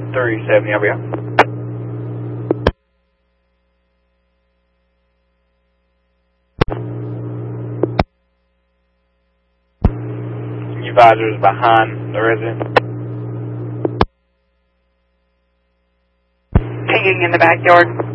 370, I'll be out. Your visor is behind the resident. Pinging in the backyard.